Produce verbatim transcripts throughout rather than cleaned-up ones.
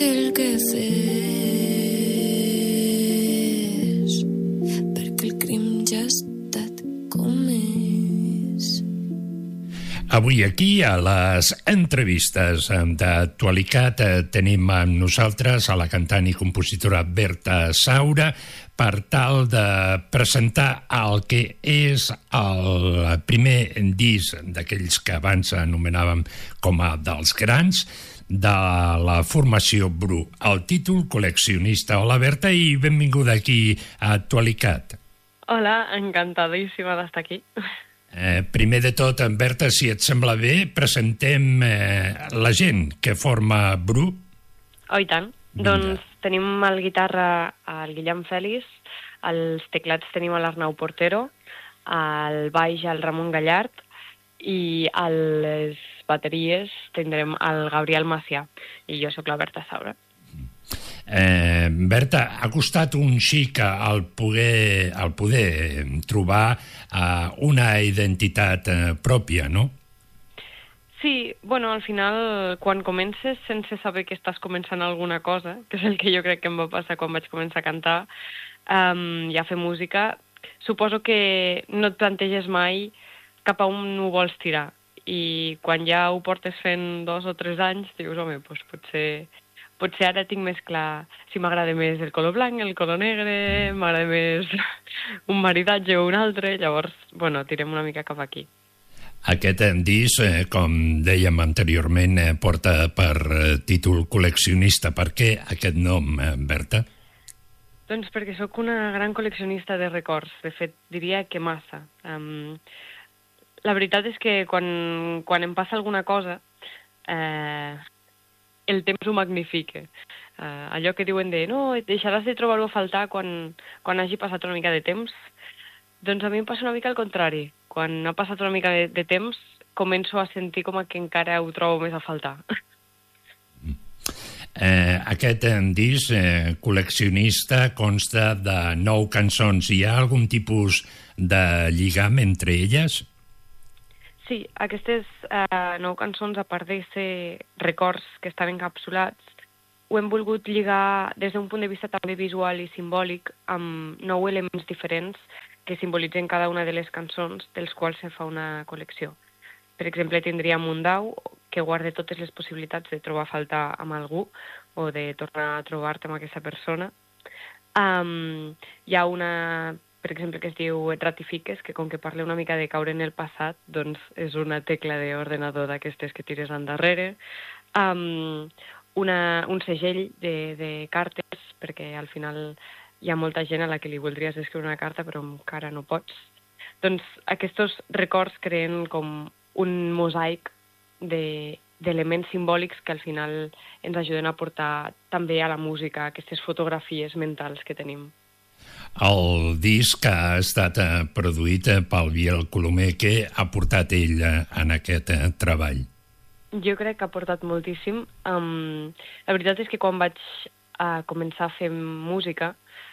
té el que fes, perquè el crim ja ha estat comès. Avui aquí, a les entrevistes d'actualitat, tenim amb nosaltres a la cantant i compositora Berta Saura per tal de presentar el que és el primer disc d'aquells que abans anomenàvem com a dels grans, de la formació Bru. El títol, Col·leccionista. Hola, Berta, i benvinguda aquí a Actualitat. Hola, encantadíssima d'estar aquí. Eh, primer de tot, Berta, si et sembla bé, presentem eh, la gent que forma Bru. Oh, i tant. Vinga. Doncs tenim al guitarra el Guillem Fèlix, als teclats tenim l'Arnau Portero, al baix el Ramon Gallard i a les bateries tindrem el Gabriel Macià i jo sóc la Berta Saura. Eh, Berta, ha costat un xic al poder, al poder trobar eh, una identitat eh, pròpia, no? Sí, bueno, al final, quan comences sense saber que estàs començant alguna cosa, que és el que jo crec que em va passar quan vaig començar a cantar um, i a fer música, suposo que no et planteges mai cap a on ho vols tirar. I quan ja ho portes fent dos o tres anys, dius, home, doncs potser... Potser ara tinc més clar si m'agrada més el color blanc, el color negre, m'agrada més un maridatge o un altre, llavors, bueno, tirem una mica cap aquí. Aquest disc, eh, com dèiem anteriorment, eh, porta per eh, títol Col·leccionista. Per què aquest nom, eh, Berta? Doncs perquè sóc una gran col·leccionista de records, de fet, diria que massa. Um, la veritat és que quan, quan em passa alguna cosa... Eh, el temps ho magnifica. Uh, allò que diuen de no, deixaràs de trobar-ho a faltar quan, quan hagi passat una mica de temps, doncs a mi em passa una mica al contrari. Quan ha passat una mica de, de temps, començo a sentir com que encara ho trobo més a faltar. Eh, aquest disc eh, col·leccionista consta de nou cançons. Hi ha algun tipus de lligam entre elles? Sí, aquestes eh, nou cançons, a part de ser records que estan encapsulats, ho hem volgut lligar des d'un punt de vista també visual i simbòlic amb nou elements diferents que simbolitzen cada una de les cançons, dels quals se fa una col·lecció. Per exemple, tindríem un dau que guarda totes les possibilitats de trobar a faltar amb algú o de tornar a trobar-te amb aquesta persona. Um, hi ha una... per exemple, que es diu Et ratifiques, que com que parla una mica de caure en el passat, doncs és una tecla d'ordenador d'aquestes que tires endarrere. Um, una, un segell de, de cartes, perquè al final hi ha molta gent a la que li voldries escriure una carta però encara no pots. Doncs aquests records creen com un mosaic de, d'elements simbòlics que al final ens ajuden a portar també a la música aquestes fotografies mentals que tenim. El disc ha estat eh, produït eh, pel Biel Colomer. Què ha portat ell eh, en aquest eh, treball? Jo crec que ha portat moltíssim. Um, la veritat és que quan vaig uh, començar a fer música,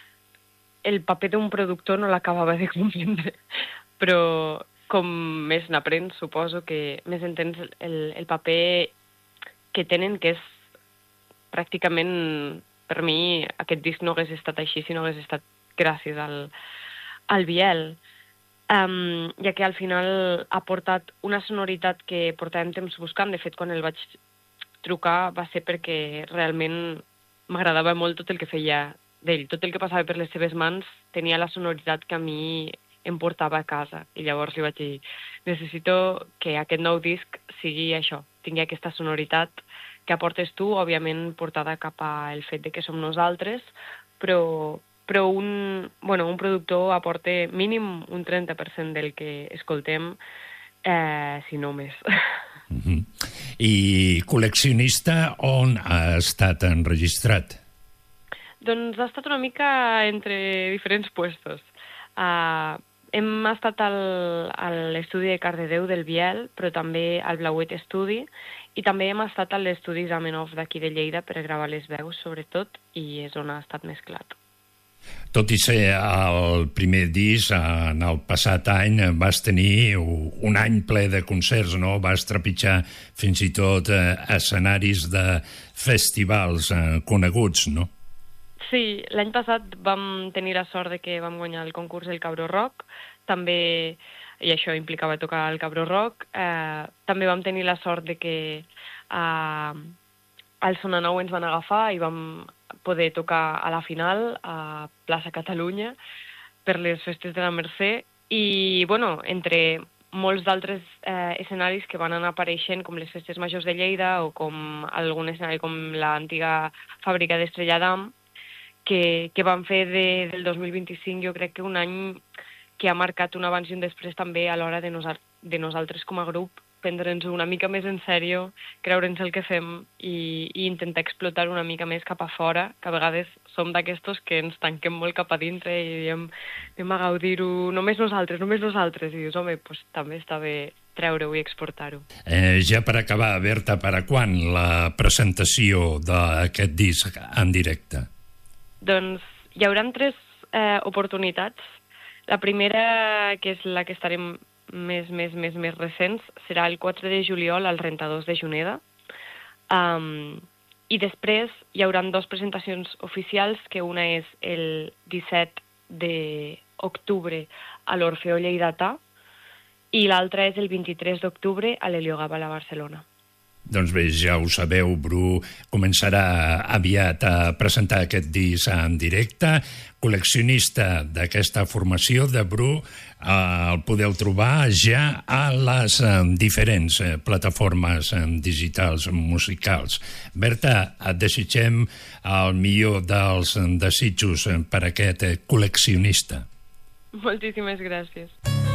el paper d'un productor no l'acabava de comprendre. Però com més n'aprens, suposo que més entens el, el paper que tenen, que és pràcticament, per mi, aquest disc no hagués estat així si no hagués estat gràcies al, al Biel, um, ja que al final ha portat una sonoritat que portàvem temps buscant. De fet, quan el vaig trucar va ser perquè realment m'agradava molt tot el que feia d'ell. Tot el que passava per les seves mans tenia la sonoritat que a mi em portava a casa. I llavors li vaig dir, necessito que aquest nou disc sigui això, tingui aquesta sonoritat que aportes tu, òbviament portada cap al fet de que som nosaltres, però... però un, bueno, un productor aporta mínim un trenta per cent del que escoltem, eh, si no més. Mm-hmm. I Col·leccionista on ha estat enregistrat? Doncs ha estat una mica entre diferents puestos. Uh, hem estat al, a l'estudi de Cardedeu del Biel, però també al Blauet Estudi, i també hem estat a l'estudi Zamenhof d'aquí de Lleida per gravar les veus, sobretot, i és on ha estat mesclat. Tot i ser el primer disc, en el passat any vas tenir un any ple de concerts, no? Vas trepitjar fins i tot eh, escenaris de festivals eh, coneguts, no? Sí, l'any passat vam tenir la sort de que vam guanyar el concurs del Cabró Rock, també, i això implicava tocar el Cabró Rock, eh, també vam tenir la sort de que eh, al Sona Nou ens van agafar i vam poder tocar a la final a Plaça Catalunya per les festes de la Mercè i, bueno, entre molts d'altres eh, escenaris que van anar apareixent, com les festes majors de Lleida o com algun escenari com l'antiga fàbrica d'Estrella d'Am, que, que van fer de, del dos mil vint-i-cinc, jo crec que un any que ha marcat un abans i un després també a l'hora de, nosa de nosaltres com a grup prendre'ns una mica més en sèrio, creure'ns el que fem i, i intentar explotar una mica més cap a fora, que a vegades som d'aquestos que ens tanquem molt cap a dintre i diem anem a gaudir-ho només nosaltres, només nosaltres, i dius, home, pues, també està bé treure-ho i exportar-ho. Eh, ja per acabar, Berta, per a quan la presentació d'aquest disc en directe? Doncs hi haurà tres eh, oportunitats. La primera, que és la que estarem més, més, més, més recents, serà el quatre de juliol al trenta-dos de Juneda. Um, I després hi haurà dues presentacions oficials, que una és el disset d'octubre a l'Orfeó Lleidatà i l'altra és el vint-i-tres d'octubre a l'Heliogàbal a Barcelona. Doncs bé, ja ho sabeu, Bru començarà aviat a presentar aquest disc en directe. Col·leccionista d'aquesta formació de Bru, eh, el podeu trobar ja a les eh, diferents eh, plataformes eh, digitals musicals. Berta, et desitgem el millor dels desitjos per a aquest eh, col·leccionista. Moltíssimes gràcies.